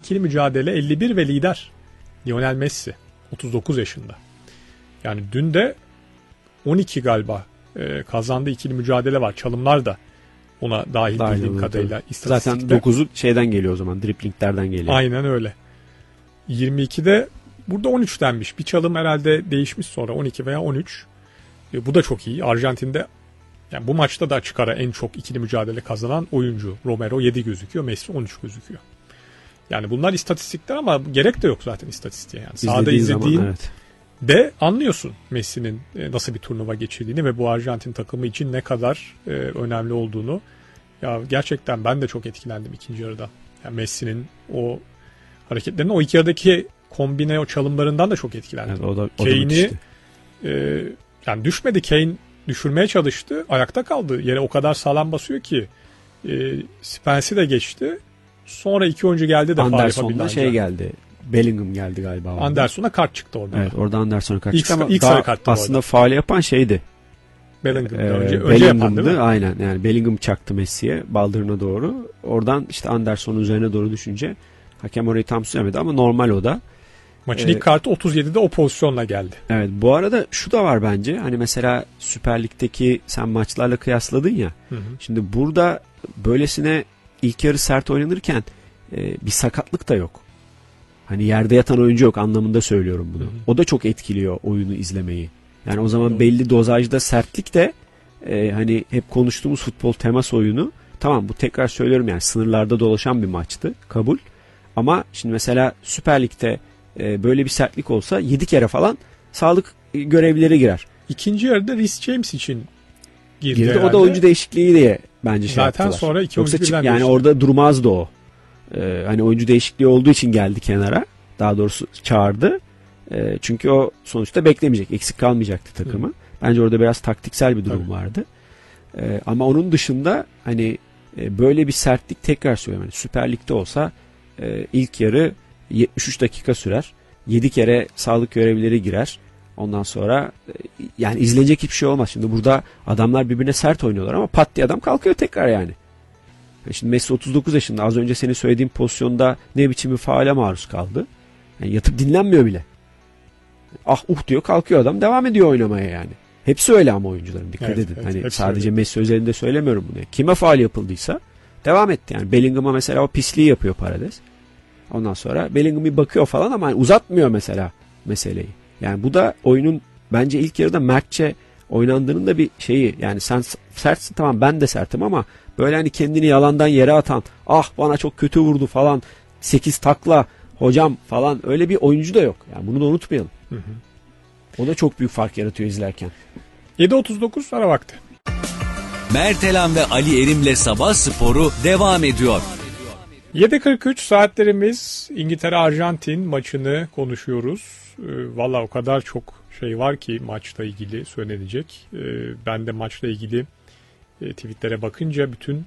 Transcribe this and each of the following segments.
ikili mücadele 51 ve lider Lionel Messi 39 yaşında. Yani dün de 12 galiba kazandığı ikili mücadele var. Çalımlar da ona dahil bildiğim kadarıyla istatistikte. Zaten 9'u şeyden geliyor o zaman, driplinglerden geliyor. Aynen öyle. 22'de burada 13 denmiş. Bir çalım herhalde değişmiş sonra 12 veya 13. Bu da çok iyi. Arjantin'de yani bu maçta da açık ara en çok ikili mücadele kazanan oyuncu. Romero 7 gözüküyor. Messi 13 gözüküyor. Yani bunlar istatistikler ama gerek de yok zaten istatistiğe. Yani sahada izlediğin evet, de anlıyorsun Messi'nin nasıl bir turnuva geçirdiğini ve bu Arjantin takımı için ne kadar önemli olduğunu. Ya gerçekten ben de çok etkilendim ikinci yarıda. Yani Messi'nin o hareketlerinden, o iki yarıdaki kombine, o çalımlarından da çok etkilendim. Evet, o da Kane'i yani düşmedi. Kane düşürmeye çalıştı. Ayakta kaldı. Yere o kadar sağlam basıyor ki Spence'i de geçti. Sonra iki oyuncu geldi de faul yapabildi. Anderson'da geldi. Bellingham geldi galiba. Anderson'a kart çıktı orada. Evet, orada Anderson'a kart çıktı ama ilk sarı karttı aslında faul yapan şeydi. Bellingham'dı. Önce yapan değil mi? Aynen. Yani Bellingham çaktı Messi'ye baldırına doğru. Oradan işte Anderson'un üzerine doğru düşünce hakem orayı tam süzemedi ama normal o da. Maçın ilk kartı 37'de o pozisyonla geldi. Evet, bu arada şu da var bence. Hani mesela Süper Lig'deki sen maçlarla kıyasladın ya. Hı. Şimdi burada böylesine ilk yarı sert oynanırken bir sakatlık da yok. Hani yerde yatan oyuncu yok anlamında söylüyorum bunu. Hı. O da çok etkiliyor oyunu izlemeyi. Yani o zaman belli dozajda sertlik de hani hep konuştuğumuz futbol temas oyunu. Tamam, bu tekrar söylüyorum yani sınırlarda dolaşan bir maçtı. Kabul. Ama şimdi mesela Süper Lig'de böyle bir sertlik olsa 7 kere falan sağlık görevlileri girer. İkinci yarıda Reece James için girdi herhalde. O da oyuncu değişikliği diye bence zaten yaptılar. Sonra iki oyuncu birden yani orada durmazdı o. Hani oyuncu değişikliği olduğu için geldi kenara. Daha doğrusu çağırdı. Çünkü o sonuçta beklemeyecek. Eksik kalmayacaktı takımı. Hı. Bence orada biraz taktiksel bir durum vardı. Ama onun dışında hani böyle bir sertlik, tekrar söylüyorum. Yani Süper Lig'de olsa ilk yarı 73 dakika sürer. 7 kere sağlık görevlileri girer. Ondan sonra yani izlenecek hiçbir şey olmaz. Şimdi burada adamlar birbirine sert oynuyorlar ama pat diye adam kalkıyor tekrar yani. Şimdi Messi 39 yaşında, az önce senin söylediğin pozisyonda ne biçim bir faale maruz kaldı. Yani yatıp dinlenmiyor bile. Ah diyor, kalkıyor adam, devam ediyor oynamaya yani. Hepsi öyle ama oyuncuların, dikkat edin. Evet, hani sadece öyle. Messi özelinde söylemiyorum bunu. Kime faal yapıldıysa devam etti yani. Bellingham'a mesela o pisliği yapıyor Paredes. Ondan sonra Bellingham bir bakıyor falan ama uzatmıyor mesela meseleyi. Yani bu da oyunun bence ilk yarıda mertçe oynandığının da bir şeyi. Yani sen sertsin, tamam, ben de sertim ama böyle hani kendini yalandan yere atan, ah bana çok kötü vurdu falan, 8 takla hocam falan, öyle bir oyuncu da yok. Yani bunu da unutmayalım. Hı. O da çok büyük fark yaratıyor izlerken. 7.39 ara vakti. Mertelan ve Ali Erim'le Sabah Sporu devam ediyor. 7.43 saatlerimiz, İngiltere-Arjantin maçını konuşuyoruz. Valla o kadar çok şey var ki maçla ilgili söylenecek. Ben de maçla ilgili tweetlere bakınca bütün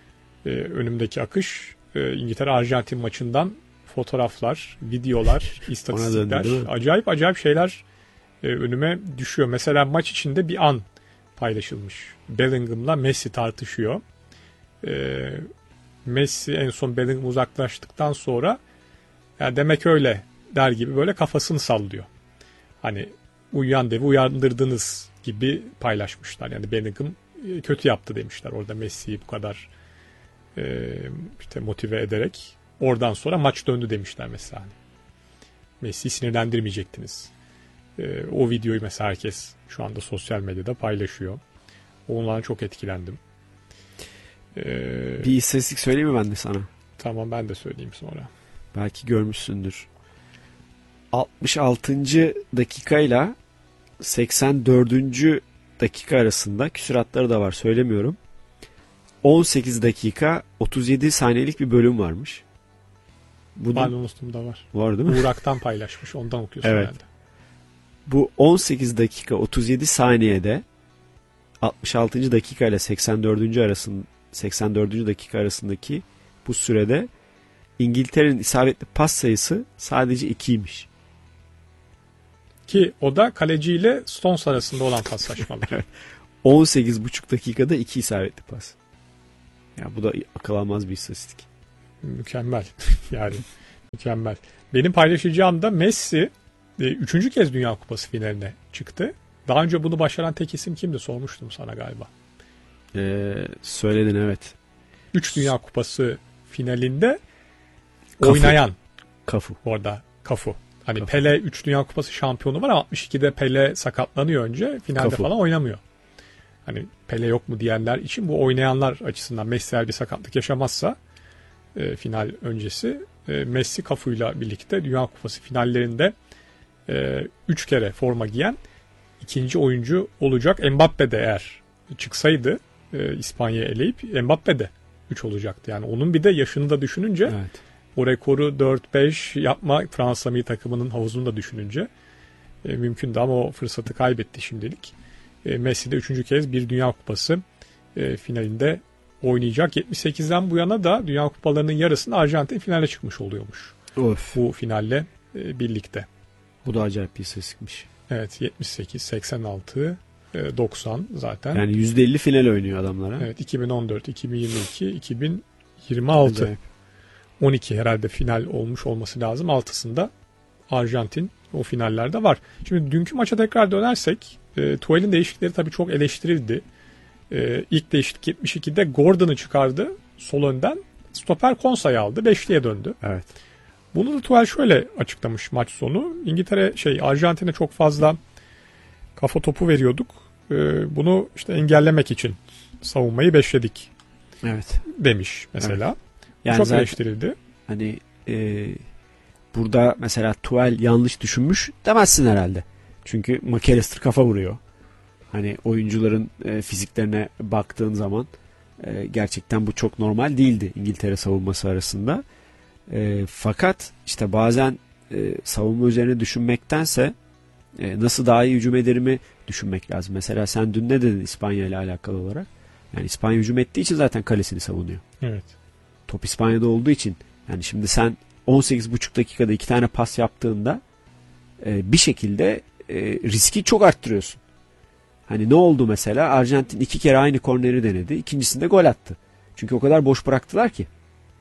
önümdeki akış İngiltere-Arjantin maçından fotoğraflar, videolar, istatistikler, acayip şeyler önüme düşüyor. Mesela maç içinde bir an paylaşılmış. Bellingham'la Messi tartışıyor. Messi en son Bellingham uzaklaştıktan sonra ya demek öyle der gibi böyle kafasını sallıyor. Hani uyuyan devi uyandırdınız gibi paylaşmışlar. Yani Bellingham kötü yaptı demişler orada Messi'yi bu kadar işte motive ederek. Oradan sonra maç döndü demişler mesela. Messi'yi sinirlendirmeyecektiniz. O videoyu mesela herkes şu anda sosyal medyada paylaşıyor. Ondan çok etkilendim. Bir istatistik söyleyeyim mi ben de sana? Tamam, ben de söyleyeyim sonra. Belki görmüşsündür. 66. dakikayla 84. dakika arasında, küsuratları da var söylemiyorum, 18 dakika 37 saniyelik bir bölüm varmış. Malumustum da var. Var değil mi? Uğrak'tan paylaşmış, ondan okuyorsun evet. herhalde. Bu 18 dakika 37 saniyede 66. dakika ile 84. dakika arasındaki bu sürede İngiltere'nin isabetli pas sayısı sadece 2'ymiş. Ki o da kaleciyle Stones arasında olan paslaşmalar. 18,5 dakikada 2 isabetli pas. Ya bu da akıl almaz bir istatistik. Mükemmel. Yani Mükemmel. Benim paylaşacağım da Messi 3. kez Dünya Kupası finaline çıktı. Daha önce bunu başaran tek isim kimdi sormuştum sana galiba. Söyledin evet. 3 Dünya Kupası finalinde Cafu. oynayan Cafu. orada Cafu. Hani Cafu. Pele 3 Dünya Kupası şampiyonu var ama 62'de Pele sakatlanıyor önce. Finalde Cafu. falan oynamıyor. Hani Pele yok mu diyenler için bu oynayanlar açısından Messi eğer bir sakatlık yaşamazsa final öncesi Messi Cafu'yla birlikte Dünya Kupası finallerinde 3 kere forma giyen ikinci oyuncu olacak. Mbappe de eğer çıksaydı İspanya'yı eleyip Mbappe de 3 olacaktı. Yani onun bir de yaşını da düşününce Evet. o rekoru 4-5 yapma Fransa milli takımının havuzunu da düşününce mümkündü ama o fırsatı kaybetti şimdilik. Messi de 3. kez bir Dünya Kupası finalinde oynayacak. 78'den bu yana da Dünya Kupalarının yarısında Arjantin finale çıkmış oluyormuş. Of. Bu finalle birlikte. Bu da acayip bir istatistikmiş. Evet 78, 86, 90 zaten. Yani %50 final oynuyor adamlar. Ha? Evet 2014, 2022, 2026. Acayip. 12 herhalde final olmuş olması lazım. 6'sında Arjantin o finallerde var. Şimdi dünkü maça tekrar dönersek Tuchel'in değişiklikleri tabii çok eleştirildi. İlk değişiklik 72'de Gordon'ı çıkardı sol önden. Stoper Konsa'yı aldı. Beşliğe döndü. Evet. Bunu da Tuchel şöyle açıklamış maç sonu. Arjantin'e çok fazla kafa topu veriyorduk. Bunu işte engellemek için savunmayı beşledik Evet. demiş mesela. Evet. Yani çok zaten eleştirildi. hani burada mesela Tuchel yanlış düşünmüş demezsin herhalde. Çünkü McAllister kafa vuruyor. Hani oyuncuların fiziklerine baktığın zaman gerçekten bu çok normal değildi İngiltere savunması arasında. Fakat işte bazen savunma üzerine düşünmektense nasıl daha iyi hücum ederimi düşünmek lazım. Mesela sen dün ne dedin İspanya ile alakalı olarak? Yani İspanya hücum ettiği için zaten kalesini savunuyor. Evet. Top İspanya'da olduğu için yani şimdi sen 18,5 dakikada 2 tane pas yaptığında bir şekilde riski çok arttırıyorsun. Hani ne oldu mesela? Arjantin 2 kere aynı korneri denedi. İkincisinde gol attı. Çünkü o kadar boş bıraktılar ki.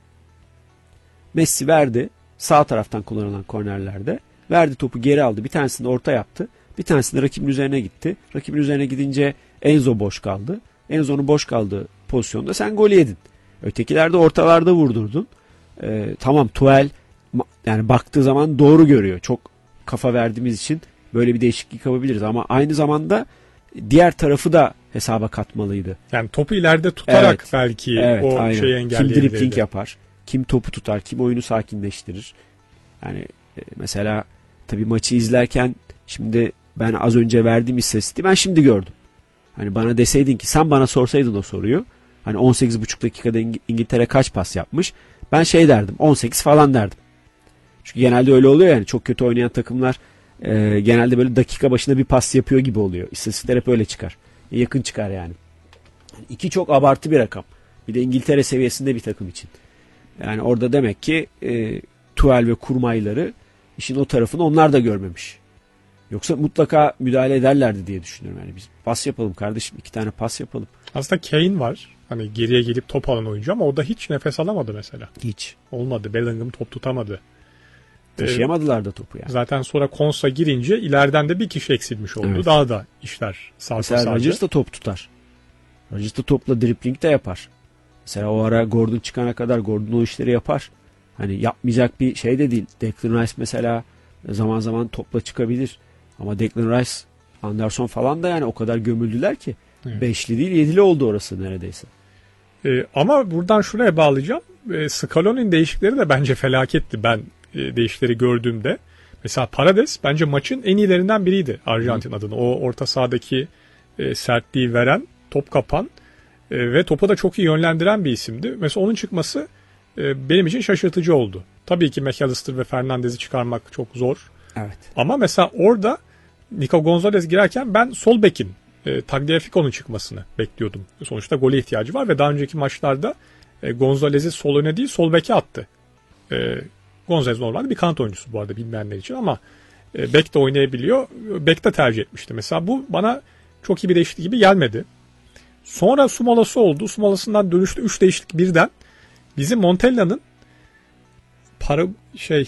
Messi verdi. Sağ taraftan kullanılan kornerlerde. Verdi topu geri aldı. Bir tanesini orta yaptı. Bir tanesini rakibin üzerine gitti. Rakibin üzerine gidince Enzo boş kaldı. Enzo'nun boş kaldığı pozisyonda sen golü yedin. Ötekilerde ortalarda vurdurdun. Tamam Tuchel yani baktığı zaman doğru görüyor. Çok kafa verdiğimiz için böyle bir değişiklik yapabiliriz. Ama aynı zamanda diğer tarafı da hesaba katmalıydı. Yani topu ileride tutarak Evet. belki Evet, o aynen. şeyi Kim engelleyebilirdi. dripling yapar, kim topu tutar, kim oyunu sakinleştirir. Yani mesela tabii maçı izlerken şimdi ben az önce verdiğim istatistiği ben şimdi gördüm. Hani bana deseydin ki sen bana sorsaydın o soruyu. Hani 18,5 dakikada İngiltere kaç pas yapmış? Ben şey derdim 18 falan derdim. Çünkü genelde öyle oluyor yani çok kötü oynayan takımlar genelde böyle dakika başına bir pas yapıyor gibi oluyor. İstatistikler hep öyle çıkar. Yakın çıkar yani. 2 çok abartı bir rakam. Bir de İngiltere seviyesinde bir takım için. Yani orada demek ki Tuchel ve kurmayları işin o tarafını onlar da görmemiş. Yoksa mutlaka müdahale ederlerdi diye düşünüyorum. Yani biz pas yapalım kardeşim 2 tane pas yapalım. Aslında Kane var. Hani geriye gelip top alan oyuncu ama o da hiç nefes alamadı mesela. Hiç. Olmadı. Bellingham top tutamadı. Taşıyamadılar da topu yani. Zaten sonra Konsa girince ileriden de bir kişi eksilmiş oldu. Evet. Daha da işler Mesela sardı. Rodgers da top tutar. Rodgers da topla dribling de yapar. Mesela o ara Gordon çıkana kadar Gordon o işleri yapar. Hani yapmayacak bir şey de değil. Declan Rice mesela zaman zaman topla çıkabilir. Ama Declan Rice, Anderson falan da yani o kadar gömüldüler ki. Evet. 5'li değil 7'li oldu orası neredeyse. Ama buradan şuraya bağlayacağım. Scaloni'nin değişikleri de bence felaketti ben değişikleri gördüğümde. Mesela Paredes bence maçın en iyilerinden biriydi Arjantin adına. O orta sahadaki sertliği veren, top kapan ve topu da çok iyi yönlendiren bir isimdi. Mesela onun çıkması benim için şaşırtıcı oldu. Tabii ki McAllister ve Fernandez'i çıkarmak çok zor. Evet. Ama mesela orada Nico Gonzalez girerken ben sol bekin Tagliafico'nun çıkmasını bekliyordum. Sonuçta gole ihtiyacı var ve daha önceki maçlarda Gonzalez'i sol öne değil sol beke attı. Gonzalez normalde bir kanat oyuncusu bu arada bilmeyenler için ama bek de oynayabiliyor. Bek de tercih etmişti. Mesela bu bana çok iyi bir değişiklik gibi gelmedi. Sonra su molası oldu. Su molasından dönüştü 3 değişiklik birden. Bizim Montella'nın para